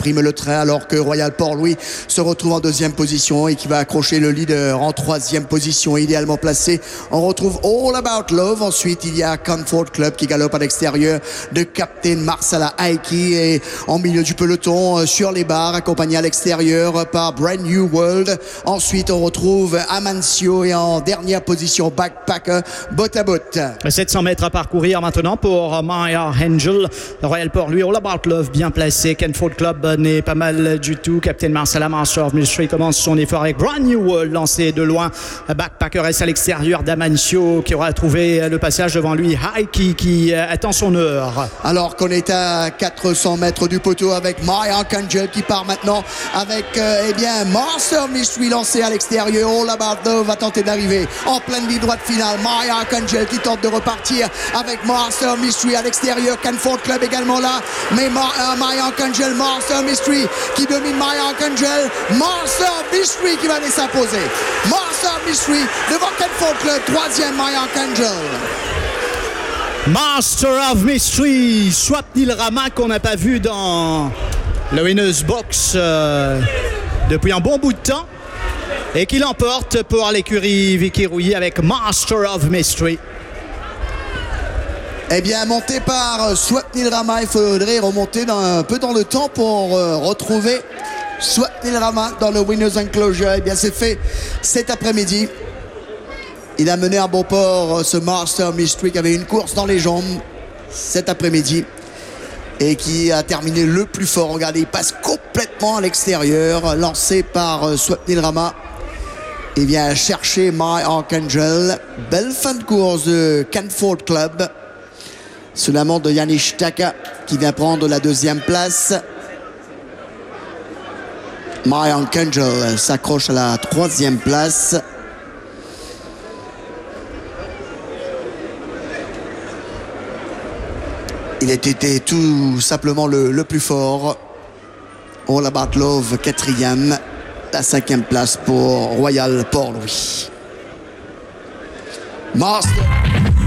imprime le trait alors que Royal Port-Louis se retrouve en deuxième position et qui va accrocher le leader en troisième position, idéalement placé. On retrouve All About Love. Ensuite, il y a Comfort Club qui galope à l'extérieur de Captain Marsala Aiki et en milieu du peloton sur les barres, accompagné à l'extérieur par Brand New World. Ensuite, on retrouve Amancio et en dernière position Backpacker, botte à botte. 700 mètres à parcourir maintenant pour Maya Angel. Royal Port-Louis, All About Love bien placé. Kenford Club n'est pas mal du tout. Captain Marsala, Master of Mystery commence son effort avec Brand New World lancé de loin. Backpacker reste à l'extérieur d'Amancio qui aura trouvé le passage devant lui. Haiki qui attend son heure. Alors qu'on est à 400 mètres du poteau avec Maya Angel qui part maintenant avec Master of Mystery lancé à l'extérieur. All About Love va tenter d'arriver en pleine ligne droite finale. Maya Angel qui tente de repartir avec Master of Mystery à l'extérieur. Canford Club également là, mais Maya Angel, Master of Mystery qui domine Maya Angel. Master of Mystery qui va aller s'imposer. Master of Mystery devant Canford Club, troisième Maya Angel. Master of Mystery, Swapnil Rama qu'on n'a pas vu dans le Winners Box depuis un bon bout de temps et qui l'emporte pour l'écurie Vicky Rouillet avec Master of Mystery. Eh bien, monté par Swapnil Rama, il faudrait remonter un peu dans le temps pour retrouver Swapnil Rama dans le Winners Enclosure. Eh bien, c'est fait cet après-midi. Il a mené à bon port ce Master Mystery qui avait une course dans les jambes cet après-midi et qui a terminé le plus fort. Regardez, il passe complètement à l'extérieur, lancé par Swapnil Rama. Il vient chercher My Archangel. Belle fin de course de Canford Club sous la main de Yannick Taka qui vient prendre la deuxième place. My Archangel s'accroche à la troisième place. Il était tout simplement le plus fort. All About Love, quatrième. La cinquième place pour Royal Port-Louis. Master